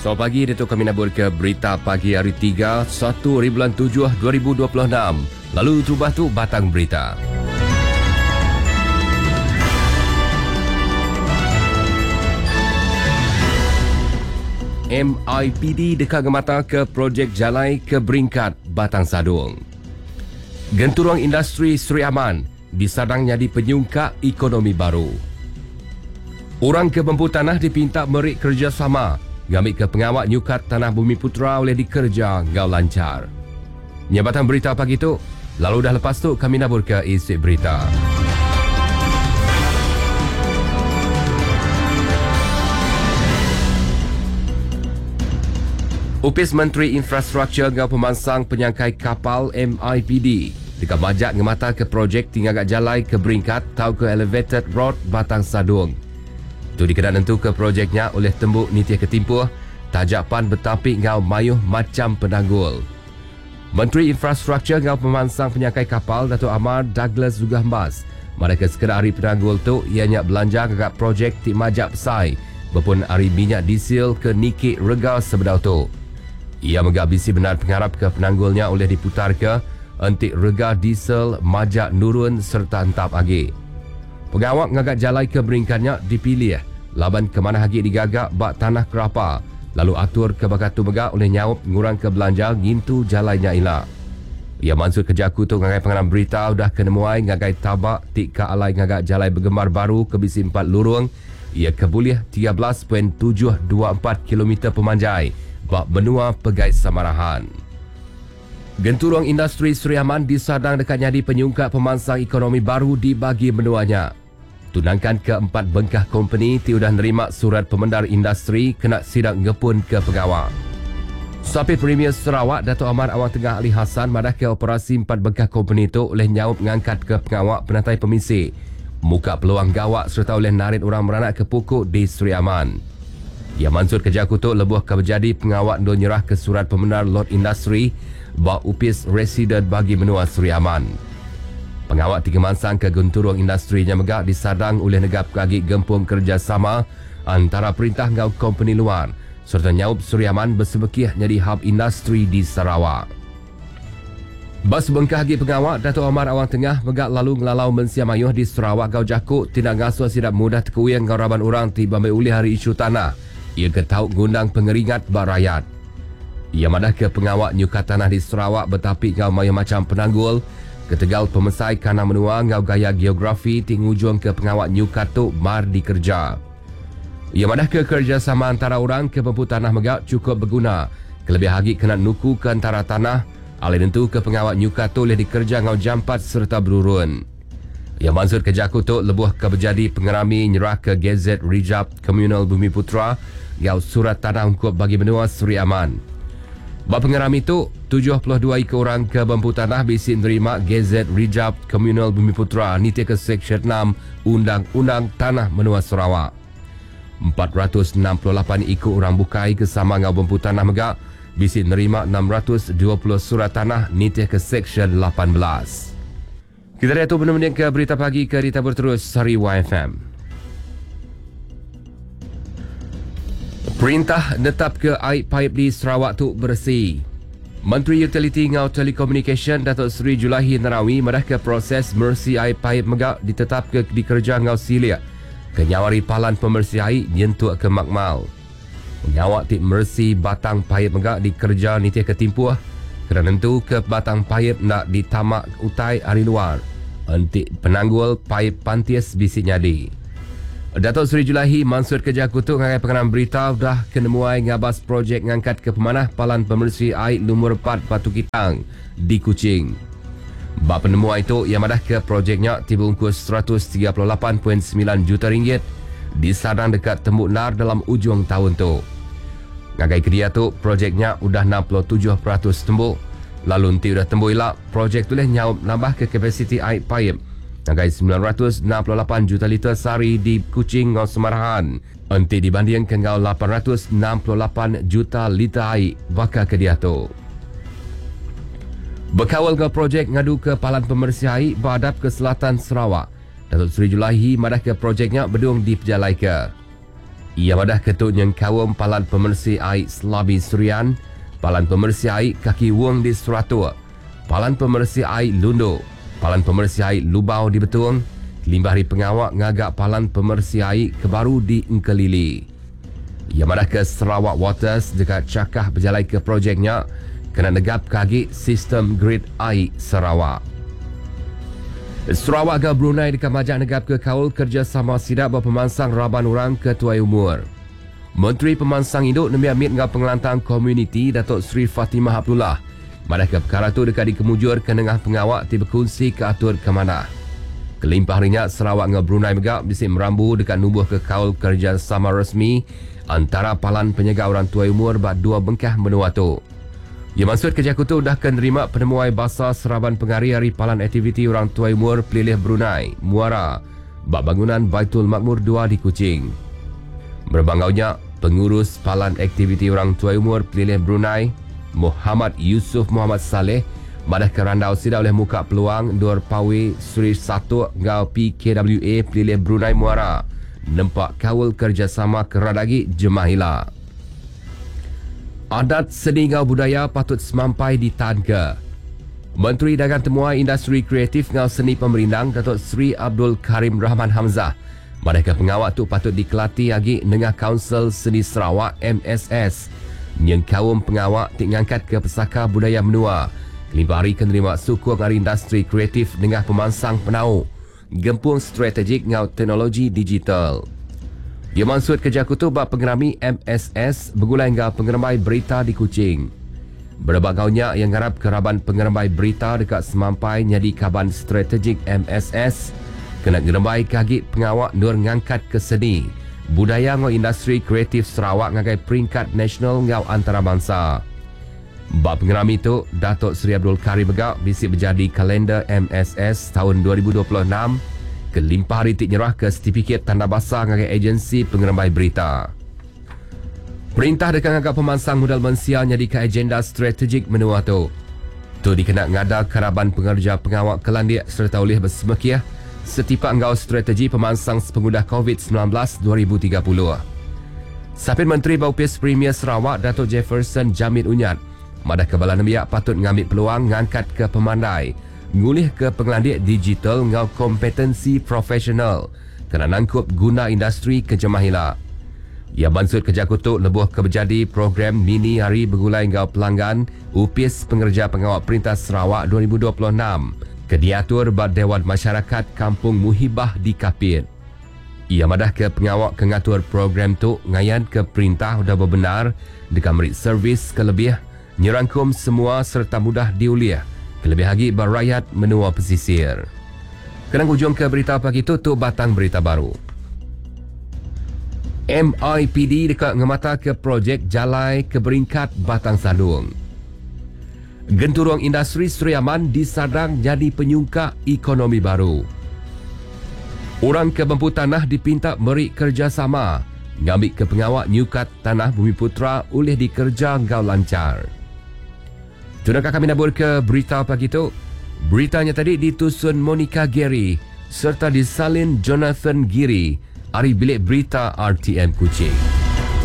Selamat pagi, Datuk kami nabur ke berita pagi hari 3, 1/7/2026. Lalu terubah tu batang berita. MIPD dekat mata ke projek Jalai ke Beringkat, Batang Sadung. Genturong industri Seri Aman disadang jadi penyungkak ekonomi baru. Orang ke Bempu Tanah dipinta merik kerjasama ngambil ke pengawak nyukat Tanah Bumi Putra oleh dikerja ngau lancar. Nyabatan berita pagi tu, lalu dah lepas tu kami nabur ke isi berita. Upis Menteri Infrastruktur ngau pemansang penyangkai kapal MIPD dekat majak ngemata ke projek tinggal Jalai ke Beringkat tau ke Elevated Road Batang Sadung. Tu dikena nentu ke projeknya oleh tembuk Nitih Ketimpuh, tajapan bertapik ngau mayuh macam penanggul. Menteri Infrastruktur ngau pemansang penyangkai kapal Datuk Amar Douglas Zugahmbas. Mereka sekadar hari penanggul tu ianya belanja ke projek ti majak pesai berpun hari minyak diesel ke Nikik Rega sebedau tu. Ia megak bisi benar pengharap ke penanggulnya oleh diputar ke entik rega diesel majak nurun serta entap agi. Pengawak ngagak Jalai ke Beringkatnya dipilih laban ke mana hagi digagak bak tanah kerapa lalu atur ke bakatu megak oleh nyawap ngurang ke belanja ngintu Jalainya ila. Ia mansur kerja kutu ngagai pengarang berita udah kenemuai ngagai tabak tika alai ngagak Jalai bergemar baru ke bisi 4 lurung. Ia kebulih 13.724 km pemanjai bak benua Pegai Samarahan. Genturong industri Seri Aman disadang dekat nyadi penyungkak pemansang ekonomi baru di bagi benuanya. Tunangkan ke-4 bengkah company tiudah nerima surat pemendar industri kena sidang ngepun ke pegawai. Sapit Premier Sarawak Datuk Amar Awang Tengah Ali Hassan madah ke operasi 4 bengkah company itu oleh nyawap ngangkat ke pengawak penatai pemisi. Muka peluang gawak serta oleh narik orang meranak ke pokok di Seri Aman. Ia mansur kerja kutuk lebuh ke berjadi pengawak do nyerah ke surat pemendar lot industri bak upis residen bagi menua Seri Aman. Pengawak tiga mansang ke genturong industrinya megak disadang oleh negap kagi gempung kerjasama antara perintah ngau company luar serta nyaup Seri Aman bersebekih jadi hub industri di Sarawak. Bas bengkah hagi pengawak Datuk Amar Awang Tengah megak lalu ngelalau mensiam ayuh di Sarawak gau jakuk tindak ngasuh sidap mudah tekuyang ngau raban orang tiba uli hari isu tanah. Ia ketahu ngundang pengeringat bak rakyat. Ia madah ke pengawak nyukat tanah di Sarawak bertapik ngau maya macam penanggul ketegal pemesai kana menua ngau gaya geografi tingujung ke pengawak nyukat tu mar dikerja. Ia madah ke kerjasama antara orang ke Bempu Tanah megak cukup berguna. Kelebih hagi kena nuku ke antara tanah alih tentu ke pengawak nyukat tu boleh dikerja ngau jampat serta berurun. Ia mansur kerja kutuk lebuh ke berjadi pengerami nyerah ke Gazette Rijab Komunal Bumi Putra ngau surat tanah ungkup bagi benua Seri Aman. Bak pengerami itu, 72 ekor orang ke Bempu Tanah bisi menerima Gazette Rijab Komunal Bumi Putra Nitih ke Seksyen 6 Undang-Undang Tanah Menua Sarawak. 468 ekor orang bukai ke sama ngau Bempu Tanah megak bisi menerima 620 surat tanah Nitih ke Seksyen 18. Kita lihat tu benar-benar ke berita pagi ke Rita Berterus Sari YFM. Perintah netap ke air paip di Sarawak tu bersih. Menteri Utility ngau Telekomunikasi Datuk Seri Julahi Narawi madah ke proses mersi air paip megak ditetap ke dikerja ngau silia. Kenyawari palan pemersih air nyentuk ke makmal. Menyawak tip mersi batang paip megak dikerja Nitih Ketimpuh. Kerana tentu ke batang paip nak ditamak utai hari luar. Entik penanggul paip pantis bisi nyadi. Datuk Seri Julahi mansur kerja kutuk ngagai pengenalan berita dah kenemuai ngabas projek ngangkat ke pemanah palan pemersih air lumur 4 Batu Kitang di Kuching. Bak penemuan itu ia madah ke projeknya tiba ungkus 138.9 juta ringgit disadang dekat Tembuk Nar dalam ujung tahun tu. Ngagai kedia tu projeknya udah 67% tembuk. Lalu nanti udah tembuk ilak projek tu leh nyawab nambah ke kapasiti air paip ngagai 968 juta liter sehari di Kuching ngau Semarahan. Nanti dibanding ke ngau 868 juta liter air bakal kedia tu. Berkawal ke projek ngadu ke palan pemersih air berhadap ke selatan Sarawak. Datuk Seri Julahi madah ke projeknya berdung di Pejalai ke. Ia madah ketuk yang kawam palan pemersih air Selabi Surian, palan pemersih air Kaki Wong di Suratua, palan pemersih air Lundo, palan pemersih air Lubau di Betung, limbah di pengawak ngagak palan pemersih air Kebaru di Engkelili. Ia madah ke Sarawak Waters dekat cakah berjalan ke projeknya kena negap kaki sistem grid air Sarawak. Sarawak ke Brunei dekat majak negap ke kaul kerjasama sidap berpemansang raban orang ketua umur. Menteri Pemansang Induk nemi amit dengan pengelantang komuniti Datuk Seri Fatimah Abdullah. Madah ke perkara tu dekat dikemujur ke nengah pengawak ti berkongsi ke atur ke mana. Kelimpah harinya Sarawak dengan Brunei megap bisik merambu dekat nubuh ke kaul kerjasama resmi antara palan penjaga orang tua umur bak dua bengkah menua tu. Ia maksud kerja kutu dah akan nerima penemuai basah seraban pengari hari palan aktiviti orang tua umur Pelilih Brunei, Muara, bak bangunan Baitul Makmur 2 di Kuching. Berbangaunya, pengurus palan aktiviti orang tua umur Pelilih Brunei, Muhammad Yusuf Muhammad Saleh, madah kerandau sida oleh muka peluang Dor Pawi Suri 1 ngau PKWA Pelilih Brunei Muara, nempak kawal kerjasama keradagi Jemahila. Adat seni ngau budaya patut semampai di Tangga. Menteri Dagang Temuai Industri Kreatif ngau seni pemerindang Datuk Seri Abdul Karim Rahman Hamzah. Mereka pengawak tu patut dikelati lagi dengan Kaunsil Seni Sarawak MSS. Yang kaum pengawak tik ngangkat ke pesaka budaya menua. Kelimpah hari kenerima sukung hari industri kreatif dengan pemansang penau. Gempung strategik ngau teknologi digital. Ia maksud kerja kutu bak pengerami MSS bergulai dengan pengeramai berita di Kuching. Berbagaunya yang harap keraban pengeramai berita dekat semampai nyadi kaban strategik MSS kena ngeramai kagik pengawak nur ngangkat ke seni budaya ngau industri kreatif Sarawak ngagai peringkat nasional ngau antarabangsa. Bak pengerami itu, Datuk Seri Abdul Karim Begak bisik berjadi kalender MSS tahun 2026 kelimpah hari tik nyerah ke sertifikat tanda basah ngagai agensi pengeramai berita. Perintah dekat ngagak pemansang modal mensia nyadi ke agenda strategik menua tu. Tu dikena ngada keraban pengerja pengawak kelandik serta oleh bersemekiah setipak ngau strategi pemansang pengudah COVID-19 2030. Sapin Menteri Baupis Premier Sarawak Datuk Jefferson Jamil Unyat madah kebalan biak patut ngambil peluang ngangkat ke pemandai ngulih ke pengelandik digital ngau kompetensi profesional kena nangkup guna industri kejemahila. Ia maksud kerja kutuk lebuh ke berjadi program mini hari bergulai ngau pelanggan UPIS Pengerja Pengawak Perintah Sarawak 2026 ke diatur bak Dewan Masyarakat Kampung Muhibah di Kapit. Ia madah ke pengawak ke ngatur program tu ngayan ke perintah dah berbenar dekat merit servis kelebih nyerangkum semua serta mudah diuliah lebih lagi berakyat menua pesisir. Kenang hujung ke berita pagi itu tu batang berita baru. MIPD dekat ngemata ke projek Jalai ke Beringkat Batang Sadung. Genturung industri Seriaman disadang jadi penyungka ekonomi baru. Orang ke Bempu Tanah dipinta beri kerjasama ngambil ke pengawak nyukat tanah Bumi Putra oleh dikerja ngau lancar. Tunakah kami nabur ke berita pagi itu? Beritanya tadi ditusun Monica Gary serta disalin Jonathan Giri, Ari Bilik Berita RTM Kuching.